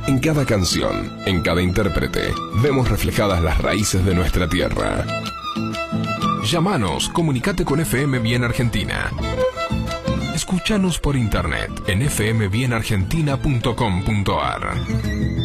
En cada canción, en cada intérprete, vemos reflejadas las raíces de nuestra tierra. Llámanos, comunicate con FM Bien Argentina. Escúchanos por internet en fmbienargentina.com.ar.